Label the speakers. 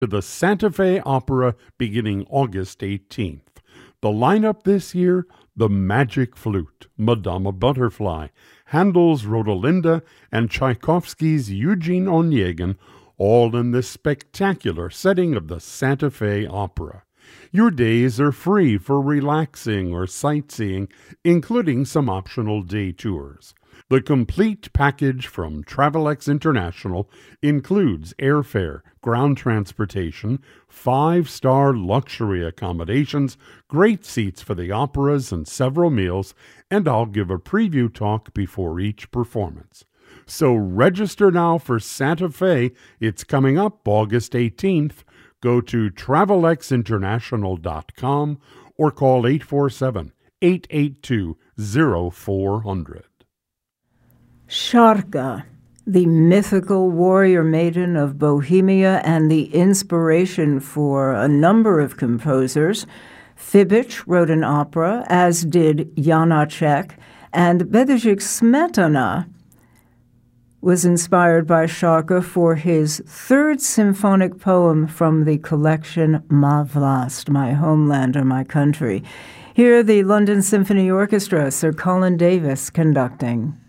Speaker 1: to the Santa Fe Opera beginning August 18th. The lineup this year: The Magic Flute, Madama Butterfly, Handel's Rodolinda, and Tchaikovsky's Eugene Onegin, all in the spectacular setting of the Santa Fe Opera. Your days are free for relaxing or sightseeing, including some optional day tours. The complete package from Travelex International includes airfare, ground transportation, 5-star luxury accommodations, great seats for the operas and several meals, and I'll give a preview talk before each performance. So register now for Santa Fe. It's coming up August 18th. Go to TravelexInternational.com or call 847-882-0400.
Speaker 2: Sharka, the mythical warrior maiden of Bohemia and the inspiration for a number of composers. Fibic wrote an opera, as did Janacek, and Bedřich Smetana was inspired by Sharka for his third symphonic poem from the collection Ma Vlast, My Homeland or My Country. Here, the London Symphony Orchestra, Sir Colin Davis conducting.